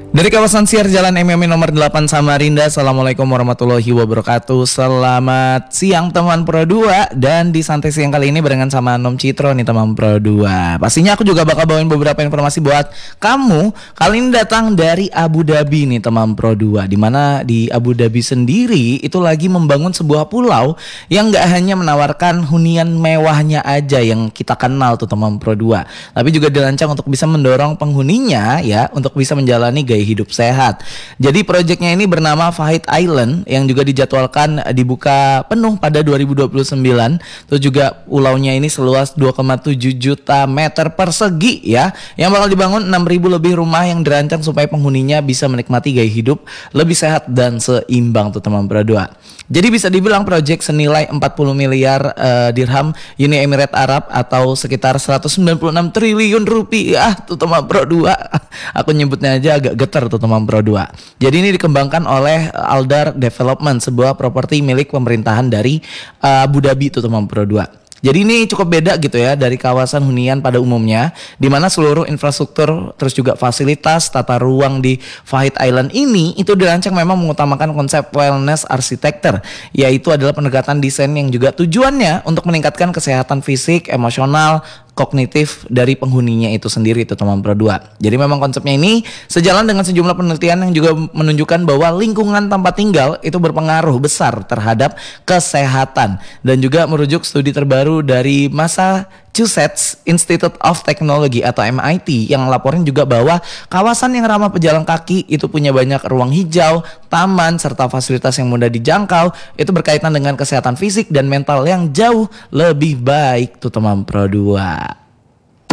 Dari kawasan Siar Jalan MMI nomor 8 Samarinda. Assalamualaikum warahmatullahi wabarakatuh. Selamat siang teman Pro 2. Dan di santai siang kali ini barengan sama Nom Citro nih teman Pro 2. Pastinya aku juga bakal bawain beberapa informasi buat kamu. Kali ini datang dari Abu Dhabi nih teman Pro 2. Dimana di Abu Dhabi sendiri itu lagi membangun sebuah pulau yang gak hanya menawarkan hunian mewahnya aja yang kita kenal tuh teman Pro 2, tapi juga dirancang untuk bisa mendorong penghuninya ya untuk bisa menjalani gaya hidup sehat. Jadi proyeknya ini bernama Fahid Island yang juga dijadwalkan dibuka penuh pada 2029. Terus juga pulaunya ini seluas 2,7 juta meter persegi ya, yang bakal dibangun 6.000 lebih rumah yang dirancang supaya penghuninya bisa menikmati gaya hidup lebih sehat dan seimbang tuh teman Pro 2. Jadi bisa dibilang proyek senilai 40 miliar dirham Uni Emirat Arab atau sekitar 196 triliun rupiah tuh teman Pro 2. Aku nyebutnya aja agak getar tuh teman Pro 2. Jadi ini dikembangkan oleh Aldar Development, sebuah properti milik pemerintahan dari Abu Dhabi tuh teman Pro 2. Jadi ini cukup beda gitu ya dari kawasan hunian pada umumnya, di mana seluruh infrastruktur terus juga fasilitas tata ruang di Fahid Island ini itu dirancang memang mengutamakan konsep wellness architecture, yaitu adalah pendekatan desain yang juga tujuannya untuk meningkatkan kesehatan fisik, emosional, kognitif dari penghuninya itu sendiri itu teman Pro 2. Jadi memang konsepnya ini sejalan dengan sejumlah penelitian yang juga menunjukkan bahwa lingkungan tempat tinggal itu berpengaruh besar terhadap kesehatan, dan juga merujuk studi terbaru dari Massachusetts Institute of Technology atau MIT yang laporin juga bahwa kawasan yang ramah pejalan kaki itu punya banyak ruang hijau, taman, serta fasilitas yang mudah dijangkau. Itu berkaitan dengan kesehatan fisik dan mental yang jauh lebih baik tuh teman Pro 2.